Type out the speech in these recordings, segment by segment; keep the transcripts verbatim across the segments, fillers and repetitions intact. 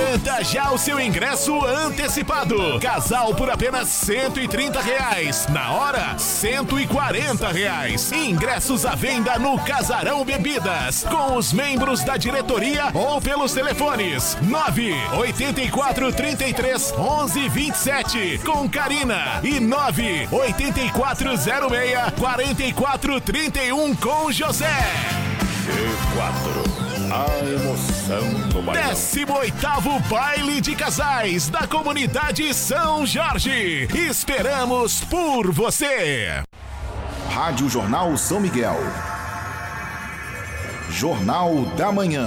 Garanta já o seu ingresso antecipado. Casal por apenas cento e trinta reais. Na hora, cento e quarenta reais. Ingressos à venda no Casarão Bebidas. Com os membros da diretoria ou pelos telefones nove oito quatro, três três, onze, vinte e sete com Karina e nove oito quatro zero seis, quatro quatro três um com José. G quatro, a emoção do baile. décimo oitavo Baile de Casais da Comunidade São Jorge. Esperamos por você. Rádio Jornal São Miguel. Jornal da Manhã.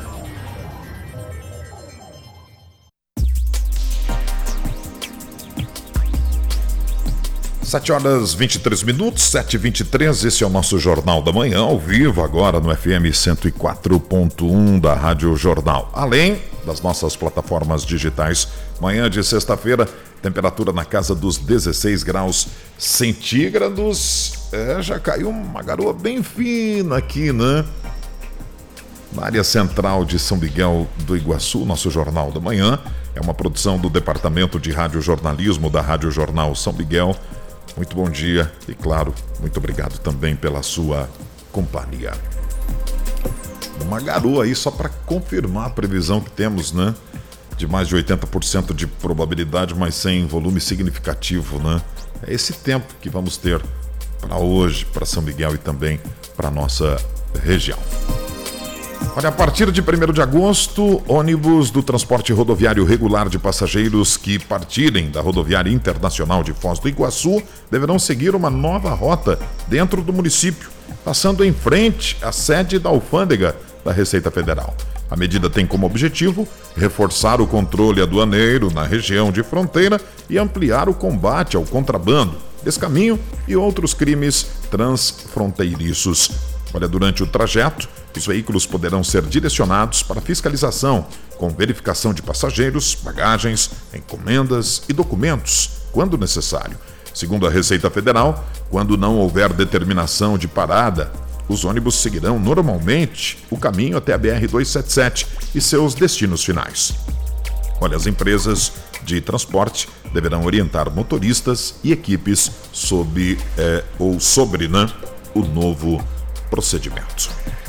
sete horas e vinte e três minutos, sete e vinte e três, esse é o nosso Jornal da Manhã, ao vivo agora no F M cento e quatro ponto um da Rádio Jornal. Além das nossas plataformas digitais, manhã de sexta-feira, temperatura na casa dos dezesseis graus centígrados. É, já caiu uma garoa bem fina aqui, né? Na área central de São Miguel do Iguaçu, nosso Jornal da Manhã é uma produção do Departamento de Radiojornalismo da Rádio Jornal São Miguel. Muito bom dia e, claro, muito obrigado também pela sua companhia. Uma garoa aí só para confirmar a previsão que temos, né? De mais de oitenta por cento de probabilidade, mas sem volume significativo, né? É esse tempo que vamos ter para hoje, para São Miguel e também para nossa região. Olha, a partir de primeiro de agosto, ônibus do transporte rodoviário regular de passageiros que partirem da rodoviária internacional de Foz do Iguaçu deverão seguir uma nova rota dentro do município, passando em frente à sede da alfândega da Receita Federal. A medida tem como objetivo reforçar o controle aduaneiro na região de fronteira e ampliar o combate ao contrabando, descaminho e outros crimes transfronteiriços. Olha, durante o trajeto, os veículos poderão ser direcionados para fiscalização, com verificação de passageiros, bagagens, encomendas e documentos, quando necessário. Segundo a Receita Federal, quando não houver determinação de parada, os ônibus seguirão normalmente o caminho até a B R duzentos e setenta e sete e seus destinos finais. Olha, as empresas de transporte deverão orientar motoristas e equipes sobre, é, ou sobre né, o novo procedimento.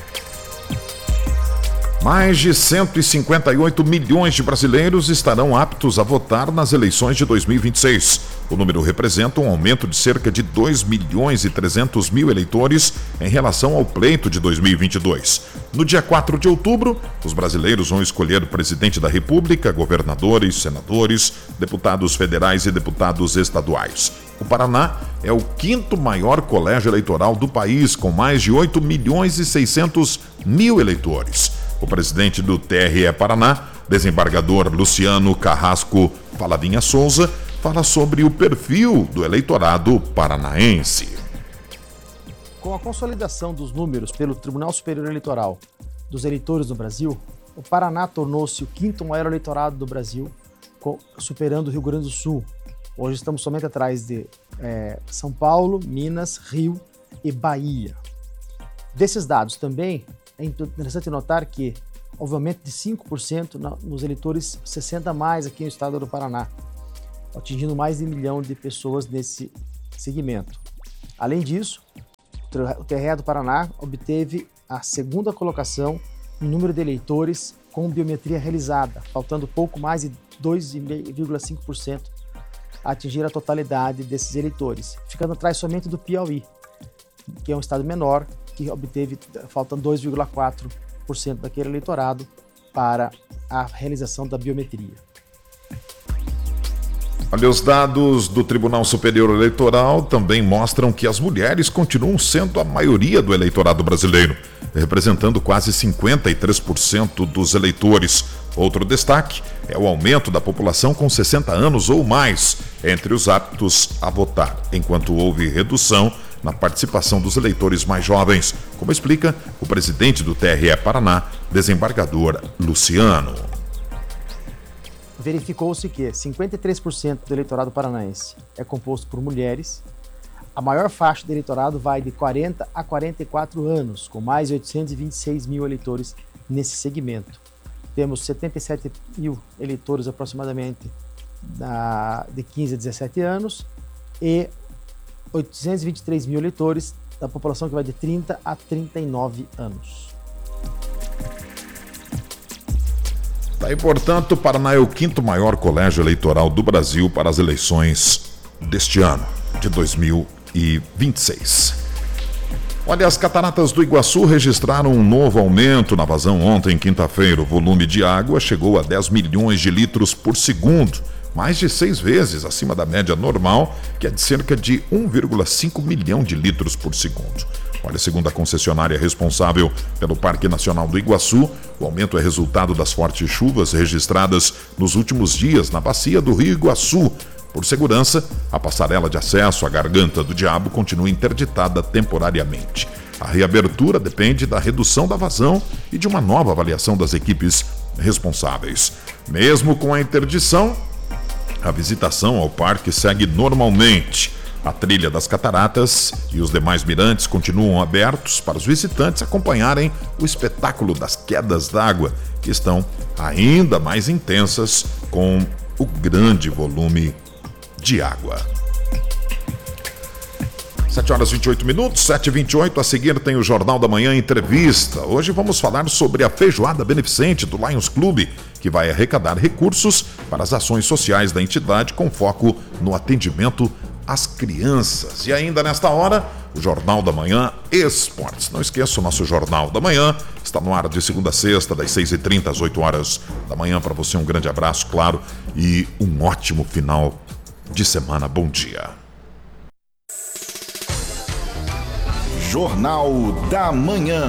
Mais de cento e cinquenta e oito milhões de brasileiros estarão aptos a votar nas eleições de dois mil e vinte e seis. O número representa um aumento de cerca de dois milhões e trezentos mil eleitores em relação ao pleito de dois mil e vinte e dois. No dia quatro de outubro, os brasileiros vão escolher o presidente da República, governadores, senadores, deputados federais e deputados estaduais. O Paraná é o quinto maior colégio eleitoral do país, com mais de oito milhões e seiscentos mil eleitores. O presidente do T R E Paraná, desembargador Luciano Carrasco Paladinha Souza, fala sobre o perfil do eleitorado paranaense. Com a consolidação dos números pelo Tribunal Superior Eleitoral dos eleitores no Brasil, o Paraná tornou-se o quinto maior eleitorado do Brasil, superando o Rio Grande do Sul. Hoje estamos somente atrás de é, São Paulo, Minas, Rio e Bahia. Desses dados também, é interessante notar que houve um aumento de cinco por cento nos eleitores sessenta a mais aqui no estado do Paraná, atingindo mais de um milhão de pessoas nesse segmento. Além disso, o T R E do Paraná obteve a segunda colocação no número de eleitores com biometria realizada, faltando pouco mais de dois vírgula cinco por cento a atingir a totalidade desses eleitores, ficando atrás somente do Piauí, que é um estado menor, que obteve, faltando dois vírgula quatro por cento daquele eleitorado para a realização da biometria. Olha, os dados do Tribunal Superior Eleitoral também mostram que as mulheres continuam sendo a maioria do eleitorado brasileiro, representando quase cinquenta e três por cento dos eleitores. Outro destaque é o aumento da população com sessenta anos ou mais entre os aptos a votar, enquanto houve redução na participação dos eleitores mais jovens, como explica o presidente do T R E Paraná, desembargador Luciano. Verificou-se que cinquenta e três por cento do eleitorado paranaense é composto por mulheres. A maior faixa do eleitorado vai de quarenta a quarenta e quatro anos, com mais de oitocentos e vinte e seis mil eleitores nesse segmento. temos setenta e sete mil eleitores aproximadamente da, de quinze a dezessete anos e oitocentos e vinte e três mil eleitores da população que vai de trinta a trinta e nove anos. Tá aí, portanto, o Paraná é o quinto maior colégio eleitoral do Brasil para as eleições deste ano, de dois mil e vinte e seis. Olha, as cataratas do Iguaçu registraram um novo aumento na vazão ontem, quinta-feira. O volume de água chegou a dez milhões de litros por segundo, mais de seis vezes acima da média normal, que é de cerca de um vírgula cinco milhão de litros por segundo. Olha, segundo a concessionária responsável pelo Parque Nacional do Iguaçu, o aumento é resultado das fortes chuvas registradas nos últimos dias na bacia do Rio Iguaçu. Por segurança, a passarela de acesso à Garganta do Diabo continua interditada temporariamente. A reabertura depende da redução da vazão e de uma nova avaliação das equipes responsáveis. Mesmo com a interdição, a visitação ao parque segue normalmente. A trilha das cataratas e os demais mirantes continuam abertos para os visitantes acompanharem o espetáculo das quedas d'água, que estão ainda mais intensas com o grande volume de água. sete horas e vinte e oito minutos, sete e vinte e oito. A seguir tem o Jornal da Manhã Entrevista. Hoje vamos falar sobre a feijoada beneficente do Lions Clube, que vai arrecadar recursos para as ações sociais da entidade com foco no atendimento às crianças. E ainda nesta hora, o Jornal da Manhã Esportes. Não esqueça, o nosso Jornal da Manhã está no ar de segunda a sexta, das seis e trinta às oito horas da manhã. Para você um grande abraço, claro, e um ótimo final de semana. Bom dia. Jornal da Manhã.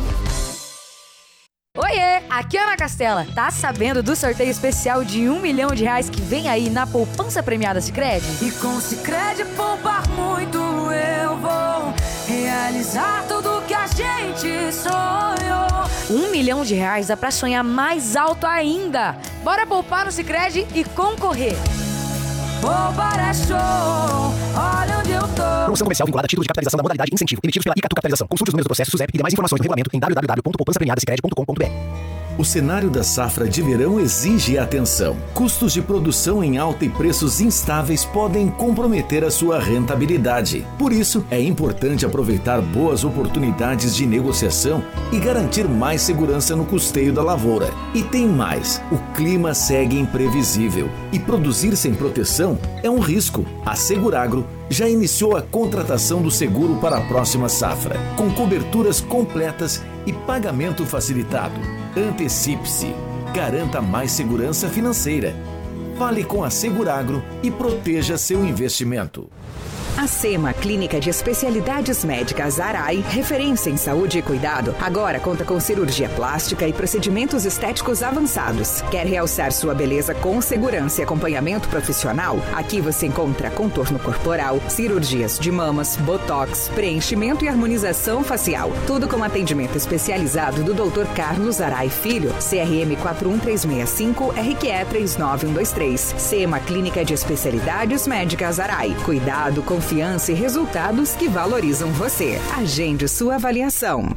Oiê, aqui é a Ana Castela. Tá sabendo do sorteio especial de um milhão de reais que vem aí na poupança premiada Sicredi? E com o Sicredi poupar muito eu vou realizar tudo que a gente sonhou. Um milhão de reais dá pra sonhar mais alto ainda. Bora poupar no Sicredi e concorrer. Poupar é show, olha onde eu tô. Promoção comercial vinculada a título de capitalização da modalidade incentivo, emitidos pela Icatu Capitalização. Consulte os números do processo SUSEP e demais informações no regulamento em w w w ponto poupança premiada sicredi ponto com ponto b r. O cenário da safra de verão exige atenção. Custos de produção em alta e preços instáveis podem comprometer a sua rentabilidade. Por isso, é importante aproveitar boas oportunidades de negociação e garantir mais segurança no custeio da lavoura. E tem mais, o clima segue imprevisível e produzir sem proteção é um risco. A Seguragro já iniciou a contratação do seguro para a próxima safra, com coberturas completas e pagamento facilitado. Antecipe-se, garanta mais segurança financeira. Fale com a Seguragro e proteja seu investimento. A SEMA, Clínica de Especialidades Médicas Arai, referência em saúde e cuidado, agora conta com cirurgia plástica e procedimentos estéticos avançados. Quer realçar sua beleza com segurança e acompanhamento profissional? Aqui você encontra contorno corporal, cirurgias de mamas, botox, preenchimento e harmonização facial. Tudo com atendimento especializado do doutor Carlos Arai Filho, C R M quatro um três seis cinco, R Q E três nove um dois três. SEMA, Clínica de Especialidades Médicas Arai. Cuidado, confiança e resultados que valorizam você. Agende sua avaliação.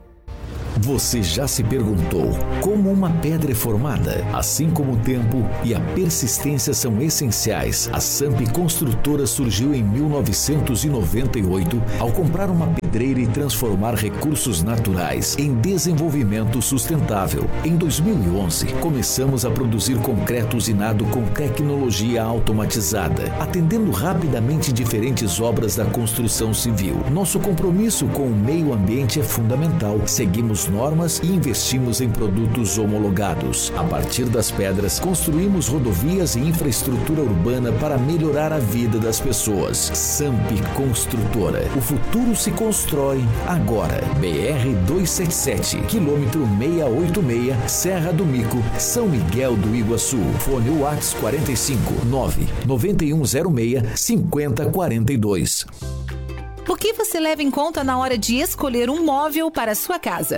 Você já se perguntou como uma pedra é formada? Assim como o tempo e a persistência são essenciais, a Samp Construtora surgiu em mil novecentos e noventa e oito ao comprar uma pedreira e transformar recursos naturais em desenvolvimento sustentável. Em dois mil e onze, começamos a produzir concreto usinado com tecnologia automatizada, atendendo rapidamente diferentes obras da construção civil. Nosso compromisso com o meio ambiente é fundamental. Seguimos normas e investimos em produtos homologados. A partir das pedras, construímos rodovias e infraestrutura urbana para melhorar a vida das pessoas. Samp Construtora. O futuro se constrói agora. B R duzentos e setenta e sete, quilômetro seiscentos e oitenta e seis, Serra do Mico, São Miguel do Iguaçu. Fone WhatsApp quarenta e cinco, nove nove um zero seis, cinco zero quatro dois. O que você leva em conta na hora de escolher um móvel para a sua casa?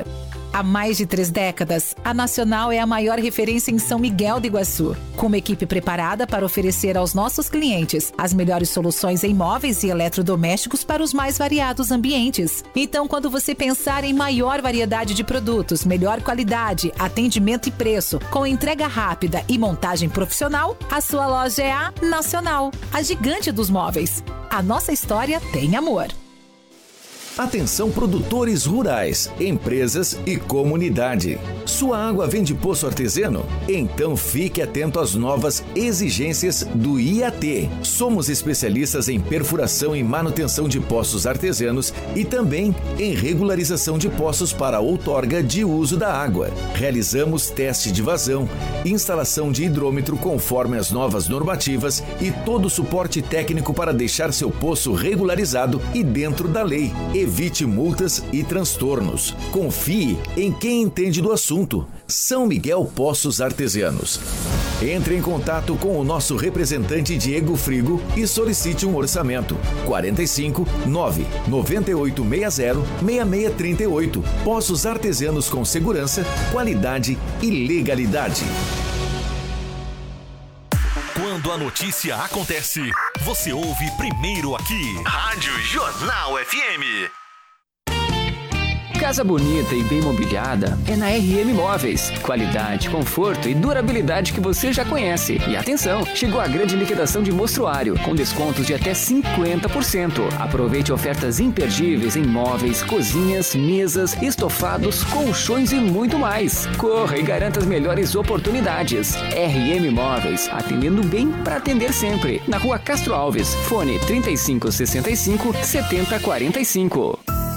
Há mais de três décadas, a Nacional é a maior referência em São Miguel do Iguaçu, com uma equipe preparada para oferecer aos nossos clientes as melhores soluções em móveis e eletrodomésticos para os mais variados ambientes. Então, quando você pensar em maior variedade de produtos, melhor qualidade, atendimento e preço, com entrega rápida e montagem profissional, a sua loja é a Nacional, a gigante dos móveis. A nossa história tem amor. Atenção produtores rurais, empresas e comunidade. Sua água vem de poço artesiano? Então fique atento às novas exigências do I A T. Somos especialistas em perfuração e manutenção de poços artesianos e também em regularização de poços para outorga de uso da água. Realizamos teste de vazão, instalação de hidrômetro conforme as novas normativas e todo o suporte técnico para deixar seu poço regularizado e dentro da lei. Evite multas e transtornos. Confie em quem entende do assunto. São Miguel Poços Artesianos. Entre em contato com o nosso representante Diego Frigo e solicite um orçamento. quarenta e cinco, nove, noventa e oito sessenta, sessenta e seis trinta e oito. Poços Artesianos com segurança, qualidade e legalidade. Quando a notícia acontece, você ouve primeiro aqui. Rádio Jornal F M. Casa bonita e bem mobiliada é na R M Móveis. Qualidade, conforto e durabilidade que você já conhece. E atenção, chegou a grande liquidação de mostruário, com descontos de até cinquenta por cento. Aproveite ofertas imperdíveis em móveis, cozinhas, mesas, estofados, colchões e muito mais. Corra e garanta as melhores oportunidades. R M Móveis, atendendo bem para atender sempre. Na Rua Castro Alves, fone trinta e cinco, sessenta e cinco, setenta, quarenta e cinco.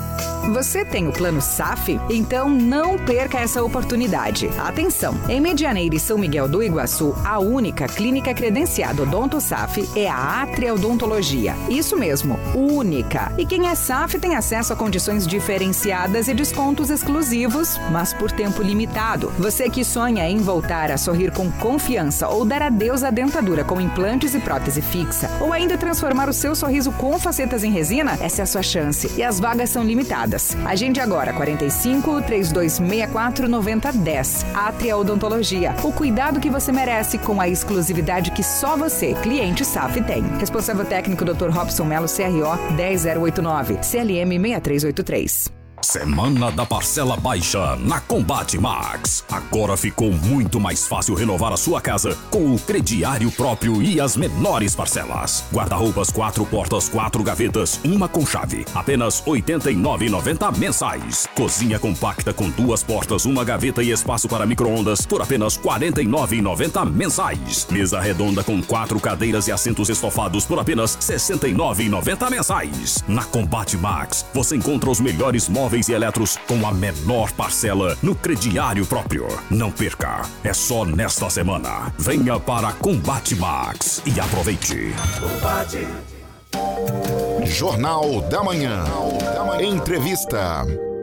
Você tem o plano S A F? Então não perca essa oportunidade. Atenção! Em Medianeira e São Miguel do Iguaçu, a única clínica credenciada Odonto S A F é a Atria Odontologia. Isso mesmo, única. E quem é S A F tem acesso a condições diferenciadas e descontos exclusivos, mas por tempo limitado. Você que sonha em voltar a sorrir com confiança ou dar adeus à dentadura com implantes e prótese fixa, ou ainda transformar o seu sorriso com facetas em resina, essa é a sua chance. E as vagas são limitadas. Agende agora, quarenta e cinco, trinta e dois sessenta e quatro, noventa, dez. Atria Odontologia. O cuidado que você merece com a exclusividade que só você, cliente S A F, tem. Responsável técnico doutor Robson Melo, C R O dez zero oito nove, C L M seis três oito três. Semana da Parcela Baixa na Combate Max. Agora ficou muito mais fácil renovar a sua casa com o crediário próprio e as menores parcelas. Guarda-roupas quatro portas, quatro gavetas, uma com chave. Apenas oitenta e nove reais e noventa centavos mensais. Cozinha compacta com duas portas, uma gaveta e espaço para micro-ondas por apenas quarenta e nove reais e noventa centavos mensais. Mesa redonda com quatro cadeiras e assentos estofados por apenas sessenta e nove reais e noventa centavos mensais. Na Combate Max, você encontra os melhores móveis e eletros com a menor parcela no crediário próprio. Não perca, é só nesta semana. Venha para Combate Max e aproveite. Jornal da Manhã. Entrevista.